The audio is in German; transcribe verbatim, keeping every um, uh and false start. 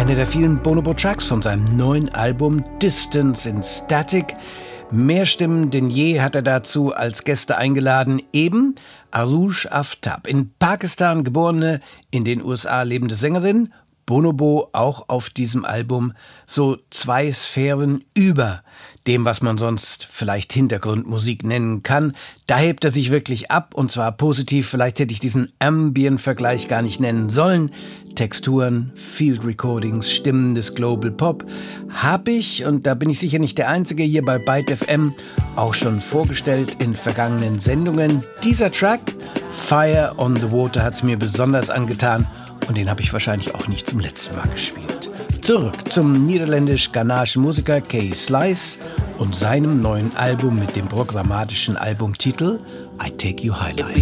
Einer der vielen Bonobo-Tracks von seinem neuen Album Distance in Static. Mehr Stimmen denn je hat er dazu als Gäste eingeladen, eben Arush Aftab, in Pakistan geborene, in den U S A lebende Sängerin. Bonobo auch auf diesem Album so zwei Sphären über dem, was man sonst vielleicht Hintergrundmusik nennen kann. Da hebt er sich wirklich ab, und zwar positiv. Vielleicht hätte ich diesen Ambient-Vergleich gar nicht nennen sollen. Texturen, Field Recordings, Stimmen des Global Pop habe ich, und da bin ich sicher nicht der Einzige, hier bei Byte F M auch schon vorgestellt in vergangenen Sendungen. Dieser Track, Fire on the Water, hat es mir besonders angetan, und den habe ich wahrscheinlich auch nicht zum letzten Mal gespielt. Zurück zum niederländisch-ghanaischen Musiker Kay Slice und seinem neuen Album mit dem programmatischen Albumtitel I Take You High Life.